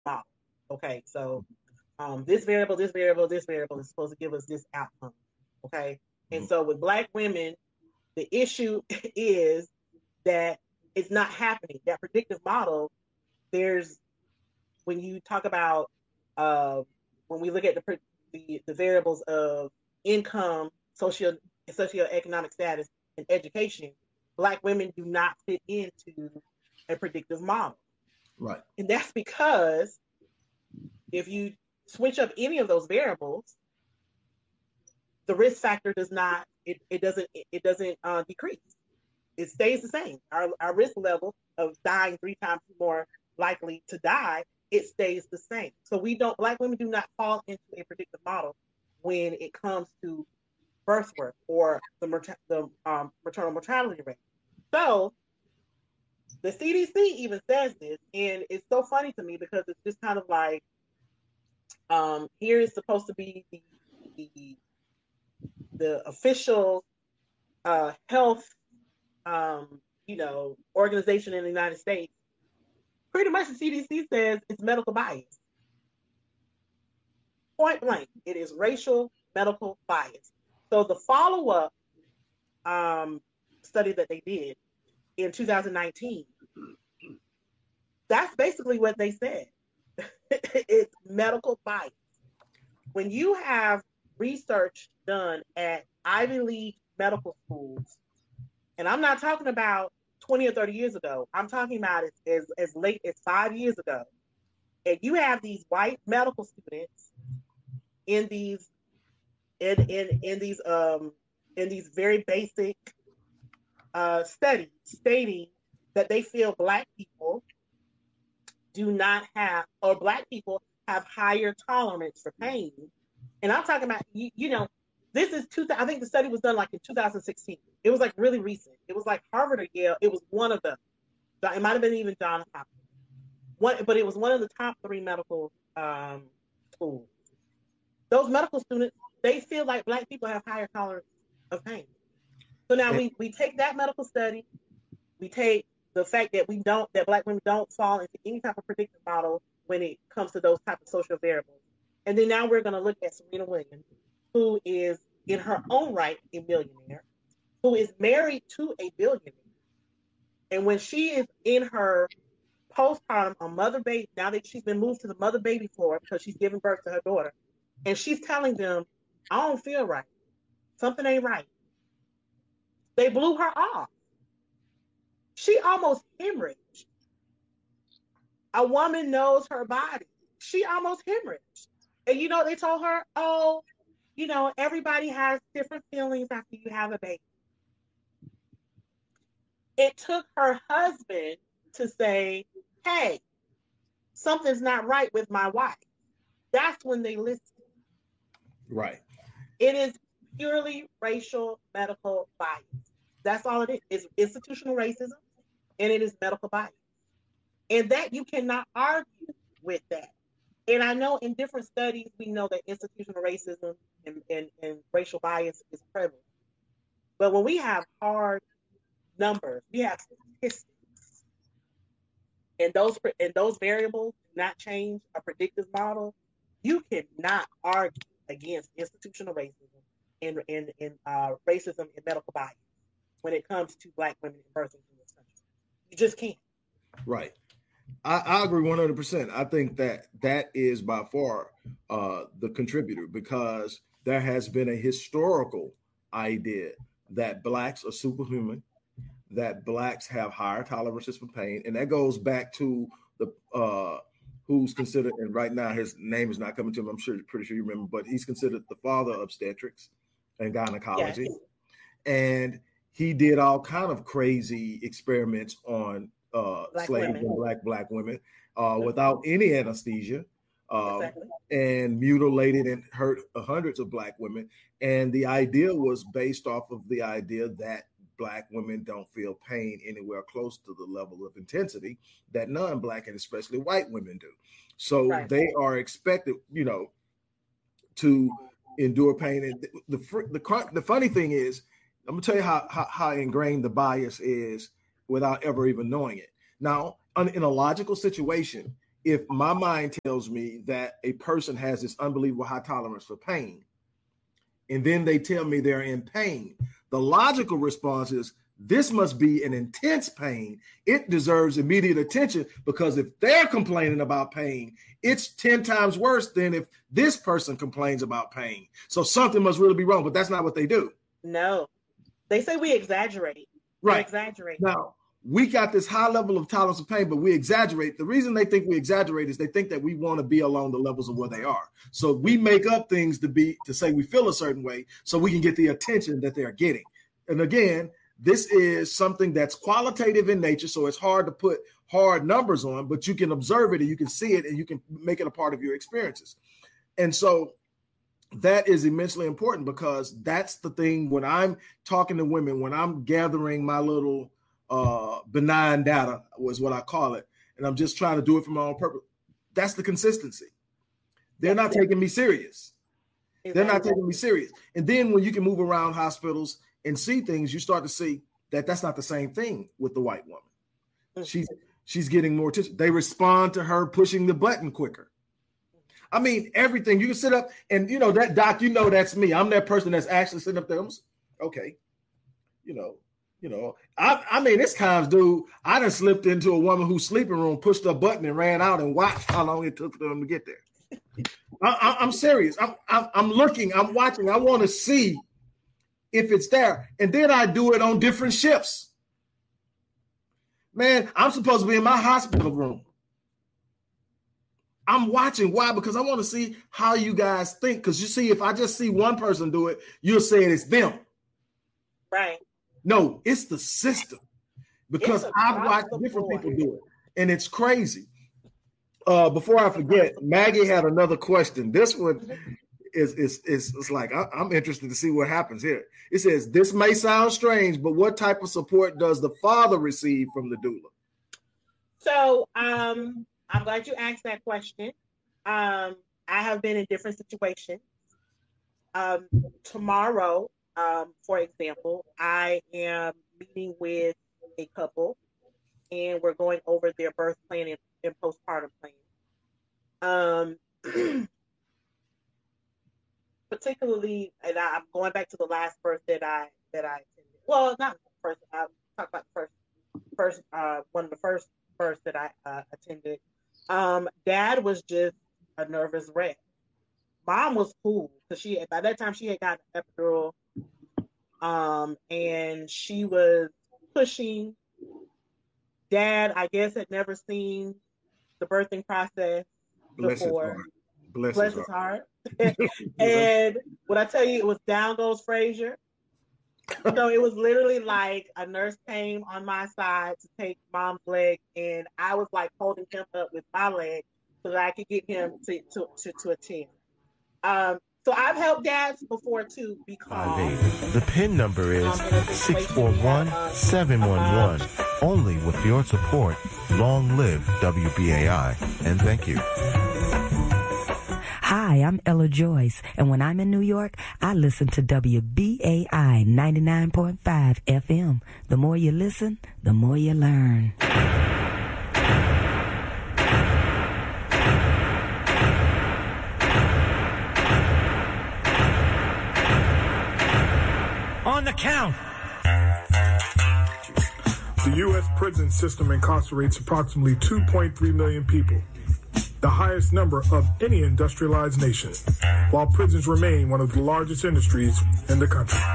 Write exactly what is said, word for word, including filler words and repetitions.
model. Okay, so um, this variable, this variable, this variable is supposed to give us this outcome. Okay, and Mhm. so with Black women, the issue is that it's not happening. That predictive model, there's when you talk about uh, when we look at the, the the variables of income, socio socioeconomic status, and education, Black women do not fit into a predictive model, Right. and that's because if you switch up any of those variables, the risk factor does not it, it doesn't it doesn't uh, decrease. It stays the same. Our, our risk level of dying three times more likely to die, it stays the same. So we don't, Black women do not fall into a predictive model when it comes to birth work or the, the um, maternal mortality rate. So the C D C even says this, and it's so funny to me because it's just kind of like, um, here is supposed to be the, the, the official uh, health, um, you know, organization in the United States. Pretty much the C D C says it's medical bias. Point blank, it is racial medical bias. So the follow up um, study that they did in two thousand nineteen, that's basically what they said. It's medical bias. When you have research done at Ivy League medical schools, and I'm not talking about twenty or thirty years ago, I'm talking about as, as, as late as five years ago, and you have these white medical students in these in in in these um in these very basic uh studies stating that they feel Black people do not have, or Black people have higher tolerance for pain. And I'm talking about, you, you know, this is two. I think the study was done like in two thousand sixteen. It was like really recent. It was like Harvard or Yale. It was one of them. It might have been even Johns Hopkins. One, but it was one of the top three medical um, schools. Those medical students, they feel like Black people have higher tolerance of pain. So now And, we, we take that medical study, we take the fact that we don't, that Black women don't fall into any type of predictive model when it comes to those type of social variables. And then now we're going to look at Serena Williams, who is in her own right a millionaire, who is married to a billionaire. And when she is in her postpartum on mother baby, now that she's been moved to the mother baby floor because she's giving birth to her daughter, and she's telling them, I don't feel right. Something ain't right. They blew her off. She almost hemorrhaged. A woman knows her body. She almost hemorrhaged. And you know, they told her, oh, you know, everybody has different feelings after you have a baby. It took her husband to say, hey, something's not right with my wife. That's when they listened. right. It is purely racial medical bias. That's all it is. It's institutional racism and it is medical bias. And that you cannot argue with that. And I know in different studies, we know that institutional racism and, and, and racial bias is prevalent. But when we have hard numbers, we have statistics, and those and those variables do not change a predictive model, you cannot argue against institutional racism and, and, and uh, racism and medical bias when it comes to Black women in birthing in this country. You just can't. Right. I, I agree one hundred percent. I think that that is by far uh, the contributor because there has been a historical idea that Blacks are superhuman, that Blacks have higher tolerances for pain. And that goes back to the uh, who's considered, and right now his name is not coming to him, I'm sure, pretty sure you remember, but he's considered the father of obstetrics and Yes. gynecology. And he did all kind of crazy experiments on uh, Black slaves women. and black black women uh, without any anesthesia, um, Exactly. and mutilated and hurt hundreds of Black women. And the idea was based off of the idea that Black women don't feel pain anywhere close to the level of intensity that non-Black and especially white women do. So Right. they are expected, you know, to endure pain. And the the the, the funny thing is, I'm gonna tell you how, how, how ingrained the bias is without ever even knowing it. Now, in a logical situation, if my mind tells me that a person has this unbelievable high tolerance for pain, and then they tell me they're in pain, the logical response is, this must be an intense pain. It deserves immediate attention, because if they're complaining about pain, it's ten times worse than if this person complains about pain. So something must really be wrong, but that's not what they do. No, they say we exaggerate. Right. We exaggerate. Now, we got this high level of tolerance of pain, but we exaggerate. The reason they think we exaggerate is they think that we want to be along the levels of where they are. So we make up things to be, to say we feel a certain way so we can get the attention that they're getting. And again, this is something that's qualitative in nature, so it's hard to put hard numbers on, but you can observe it and you can see it and you can make it a part of your experiences. And so that is immensely important, because that's the thing when I'm talking to women, when I'm gathering my little uh, benign data, was what I call it, and I'm just trying to do it for my own purpose. That's the consistency. They're not taking me serious. They're not taking me serious. And then when you can move around hospitals and see things, you start to see that that's not the same thing with the white woman. She's she's getting more attention. They respond to her pushing the button quicker. I mean, everything. You can sit up and, you know, that doc, you know, that's me. I'm that person that's actually sitting up there. I'm, okay. You know, you know, I, I mean, it's times, dude, I done slipped into a woman whose sleeping room, pushed a button and ran out and watched how long it took for them to get there. I, I, I'm serious. I'm, I'm, I'm looking, I'm watching. I want to see if it's there. And then I do it on different shifts. Man, I'm supposed to be in my hospital room. I'm watching. Why? Because I want to see how you guys think. Because you see, if I just see one person do it, you'll say it's them. Right. No, it's the system. Because I've watched different people do it. And it's crazy. Uh, before I forget, Maggie had another question. This one is, is, is, is like, I, I'm interested to see what happens here. It says, this may sound strange, but what type of support does the father receive from the doula? So um, I'm glad you asked that question. Um, I have been in different situations. Um, tomorrow, um, for example, I am meeting with a couple, and we're going over their birth plan and, and postpartum plan. Um, particularly, and I, I'm going back to the last birth that I that I attended. Well, not first. I'll talk about the first, first uh, one of the first births that I uh, attended. Um, Dad was just a nervous wreck. Mom was cool because she by that time she had got an epidural, um, and she was pushing. Dad, I guess, had never seen the birthing process Bless before. His heart. Bless, Bless his heart. And when I tell you, it was down goes Frazier. So it was literally like a nurse came on my side to take Mom's leg, and I was like holding him up with my leg so that I could get him to to to, to attend. Um, so I've helped dads before too, because the PIN number is six four one, seven one one. Only with your support. Long live W B A I, and thank you. Hi, I'm Ella Joyce, and when I'm in New York, I listen to W B A I ninety-nine point five F M. The more you listen, the more you learn. On the count. The U S prison system incarcerates approximately two point three million people, the highest number of any industrialized nation, while prisons remain one of the largest industries in the country.